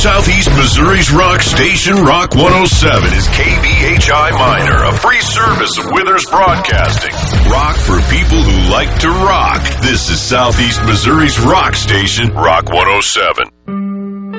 Southeast Missouri's rock station, Rock 107, is KBHI Minor, a free service of Withers Broadcasting. Rock for people who like to rock. This is Southeast Missouri's rock station, Rock 107.